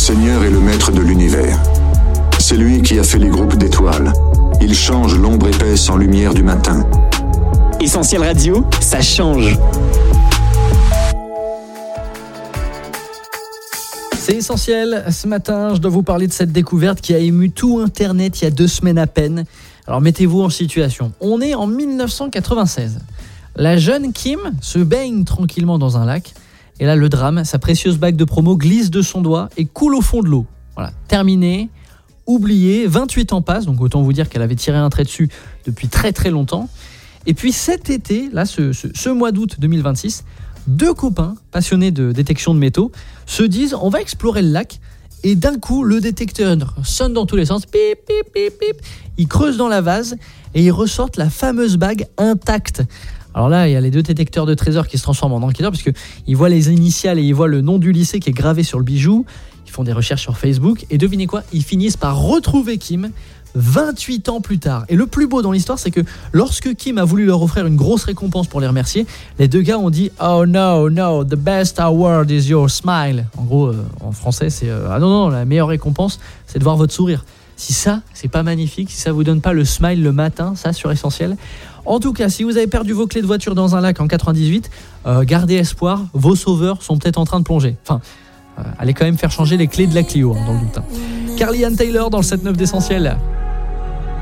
Seigneur est le maître de l'univers. C'est lui qui a fait les groupes d'étoiles. Il change l'ombre épaisse en lumière du matin. Essentiel Radio, ça change. C'est Essentiel. Ce matin, je dois vous parler de cette découverte qui a ému tout Internet il y a 2 semaines à peine. Alors mettez-vous en situation. On est en 1996. La jeune Kim se baigne tranquillement dans un lac. Et là, le drame, sa précieuse bague de promo glisse de son doigt et coule au fond de l'eau. Voilà, terminé, oublié, 28 ans passent, donc autant vous dire qu'elle avait tiré un trait dessus depuis très très longtemps. Et puis cet été, là, ce mois d'août 2026, 2 copains passionnés de détection de métaux se disent on va explorer le lac. Et d'un coup, le détecteur sonne dans tous les sens, pip, pip, pip, pip. Ils creusent dans la vase et ils ressortent la fameuse bague intacte. Alors là, il y a les 2 détecteurs de trésors qui se transforment en enquêteurs parce qu'ils voient les initiales et ils voient le nom du lycée qui est gravé sur le bijou. Ils font des recherches sur Facebook et devinez quoi, ils finissent par retrouver Kim 28 ans plus tard. Et le plus beau dans l'histoire, c'est que lorsque Kim a voulu leur offrir une grosse récompense pour les remercier, les 2 gars ont dit « Oh no, no, the best award is your smile ». En gros, en français, c'est « Ah non, la meilleure récompense, c'est de voir votre sourire ». Si ça, c'est pas magnifique, si ça vous donne pas le smile le matin, ça sur Essentiel. En tout cas, si vous avez perdu vos clés de voiture dans un lac en 98, gardez espoir, vos sauveurs sont peut-être en train de plonger. Enfin, allez quand même faire changer les clés de la Clio, dans le doute. Carly Ann Taylor dans le 7-9 d'Essentiel.